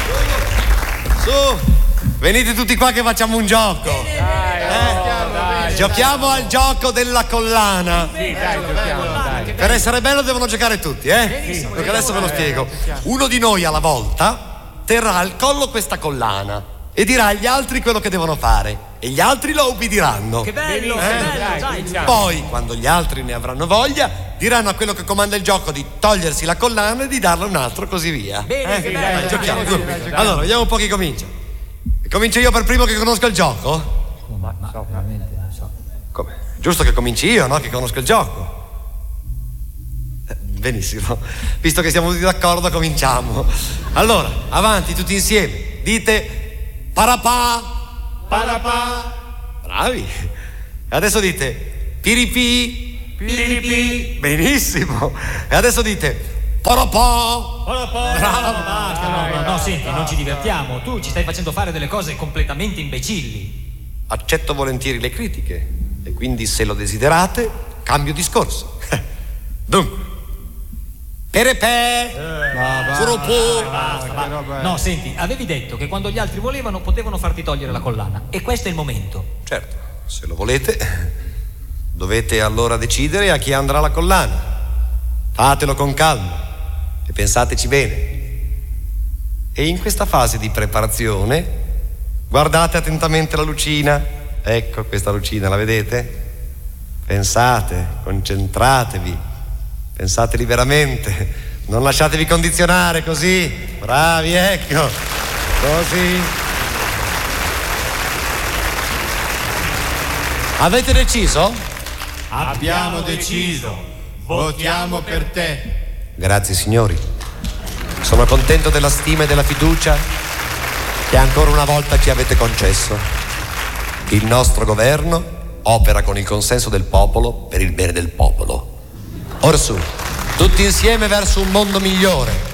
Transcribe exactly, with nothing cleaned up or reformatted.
Su, venite tutti qua che facciamo un gioco. Dai, eh? dai, Giochiamo dai. al gioco della collana. Sì, dai, giochiamo, dai. Per essere bello devono giocare tutti, eh? Sì, perché adesso ve lo spiego. Uno di noi alla volta terrà al collo questa collana e dirà agli altri quello che devono fare. E gli altri lo ubbidiranno. Che bello, eh? che bello, dai, dai. Poi, quando gli altri ne avranno voglia, diranno a quello che comanda il gioco di togliersi la collana e di darle un altro, così via. Bene, eh? che Dai, bello, giochiamo. dai, dai, dai, Allora, vediamo un po' chi comincia. Comincio io per primo che conosco il gioco? Ma, ma veramente non so. Come? Giusto che cominci io, no? Che conosco il gioco. Eh, benissimo. Visto che siamo tutti d'accordo, cominciamo. Allora, avanti tutti insieme. Dite parapà. Parapà. Bravi. E adesso dite piripì. Piripì. Benissimo. E adesso dite parapà. Parapà. Bravo. Basta, no, no, no, senti, non ci divertiamo. Tu ci stai facendo fare delle cose completamente imbecilli. Accetto volentieri le critiche e quindi se lo desiderate cambio discorso. Dunque perepè. Suropù. Basta, basta. No, senti, avevi detto che quando gli altri volevano potevano farti togliere la collana. E questo è il momento. Certo, se lo volete, dovete allora decidere a chi andrà la collana. Fatelo con calma e pensateci bene. E in questa fase di preparazione guardate attentamente la lucina. Ecco questa lucina, la vedete? Pensate, concentratevi, pensateli veramente, non lasciatevi condizionare così. Bravi, ecco, così. Avete deciso? Abbiamo deciso. Votiamo per te. Grazie signori. Sono contento della stima e della fiducia che ancora una volta ci avete concesso. Il nostro governo opera con il consenso del popolo per il bene del popolo. Orsù, tutti insieme verso un mondo migliore.